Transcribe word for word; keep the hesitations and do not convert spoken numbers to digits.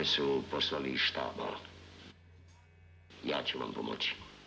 Mene su poslali iz štaba. Ja ću vam pomoći.